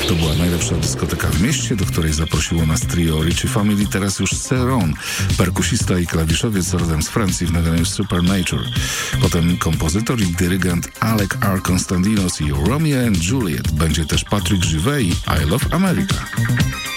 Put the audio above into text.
To była najlepsza dyskoteka w mieście, do której zaprosiło nas trio Ritchie Family, teraz już Ceron, perkusista i klawiszowiec rodem z Francji w nagraniu Supernature. Potem kompozytor i dyrygent Alec R. Konstantinos i Romeo and Juliet. Będzie też Patrick Juvet i I Love America.